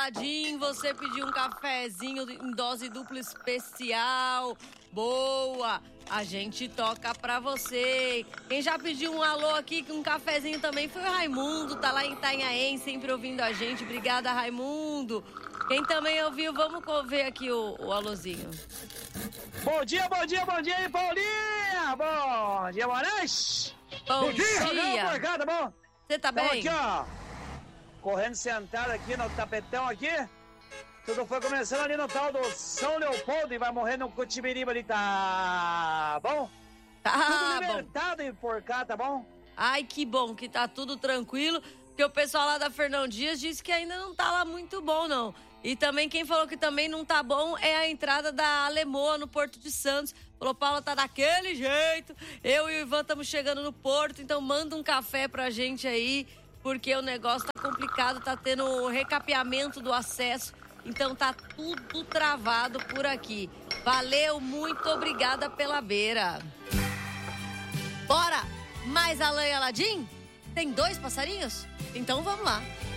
Aladim, você pediu um cafezinho em dose dupla especial. Boa! A gente toca pra você. Quem já pediu um alô aqui, um cafezinho também, foi o Raimundo, tá lá em Itanhaém, sempre ouvindo a gente. Obrigada, Raimundo. Quem também ouviu, vamos ver aqui o alôzinho. Bom dia aí, Paulinha! Bom dia, Moraes! Bom dia! Tá bom? Você tá bem? Aqui, ó, correndo sentado aqui no tapetão aqui. Tudo foi começando ali no tal do São Leopoldo e vai morrer no Cotibiriba ali, tá bom? Tudo libertado e por cá, tá bom? Ai, que bom que tá tudo tranquilo, porque o pessoal lá da Fernão Dias disse que ainda não tá lá muito bom, não. E também quem falou que também não tá bom é a entrada da Alemoa no Porto de Santos. Falou, Paula, tá daquele jeito. Eu e o Ivan estamos chegando no Porto, então manda um café pra gente aí, porque o negócio tá complicado, tá tendo recapeamento do acesso. Então tá tudo travado por aqui. Valeu, muito obrigada pela beira. Bora! Mais Alain e Aladim? Tem 2 passarinhos? Então vamos lá.